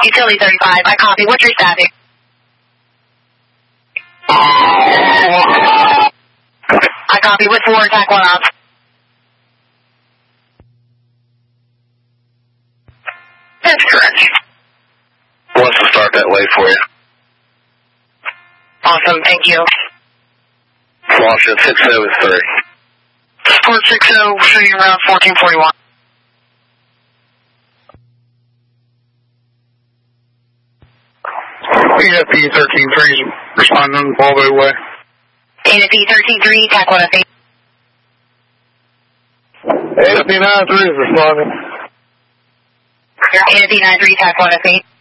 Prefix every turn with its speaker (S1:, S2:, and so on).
S1: Utility 35, I copy. What's your status? I copy. What's 4 attack 1 ops? That's correct.
S2: Wants to start that way for you.
S1: Awesome, thank you.
S2: Washington 673.
S1: 460, shooting around 1441.
S3: AFP 13-3 is responding all the way.
S1: AFP 13-3, attack 1 FA.
S3: AFP 9-3 is responding.
S1: AFP 9-3, attack 1 FA.